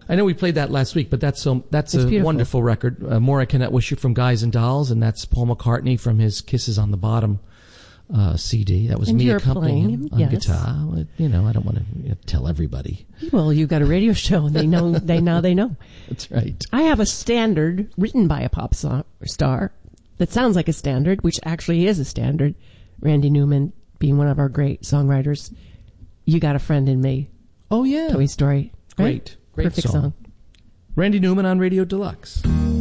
I know we played that last week, but that's a beautiful. wonderful record. More I Cannot Wish You from Guys and Dolls, and that's Paul McCartney from his Kisses on the Bottom CD. That was me accompanying him on guitar. You know, I don't want to tell everybody. Well, you've got a radio show, and they know. They know. That's right. I have a standard written by a pop star that sounds like a standard, which actually is a standard. Randy Newman being one of our great songwriters. You Got a Friend in Me. Oh, yeah. Toy Story. Right? Great Perfect song. Randy Newman on Radio Deluxe.